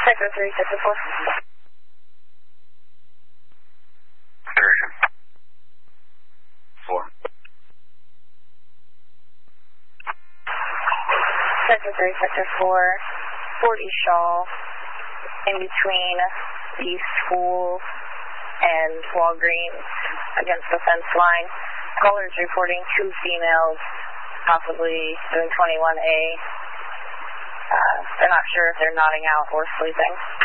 Sector 3, Sector 4. Duration. 4. Sector 3, Sector 4, 40 Shaw, in between the school and Walgreens against the fence line. Callers reporting 2 females, possibly doing 21A. They're not sure if they're nodding out or sleeping.